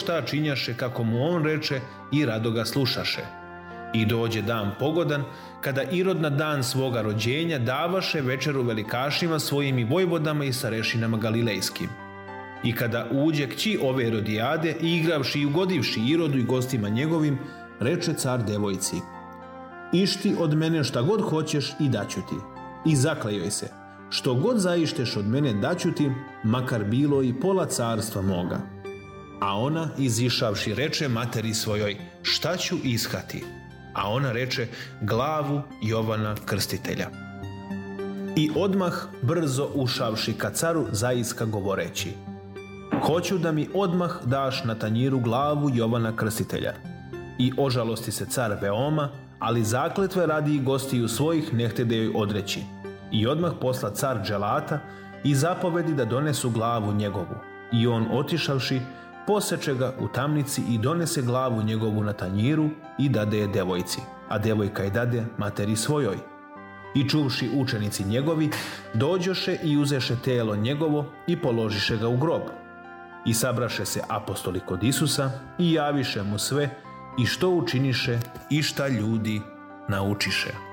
šta činjaše kako mu on reče i rado ga slušaše. I dođe dan pogodan, kada Irod na dan svoga rođenja davaše večeru velikašima svojim i vojvodama i starešinama galilejskim. I kada uđe kći ove Erodijade, igravši i ugodivši Irodu i gostima njegovim, reče car devojci: Išti od mene šta god hoćeš i daću ti. I zakle joj se: Što god zaišteš od mene daću ti, makar bilo i pola carstva moga. A ona, izišavši, reče materi svojoj: Šta ću ishati? A ona reče: Glavu Jovana Krstitelja. I odmah brzo ušavši ka caru zaiska govoreći: Hoću da mi odmah daš na tanjiru glavu Jovana Krstitelja. I ožalosti se car veoma, ali zakletve radi i gostiju svojih ne htede joj odreći. I odmah posla car dželata i zapovedi da donesu glavu njegovu. I on otišavši, poseče ga u tamnici i donese glavu njegovu na tanjiru i dade je devojci, a devojka je dade materi svojoj. I čuvši učenici njegovi, dođoše i uzeše telo njegovo i položiše ga u grob. I sabraše se apostoli kod Isusa i javiše mu sve i što učiniše i šta ljudi naučiše.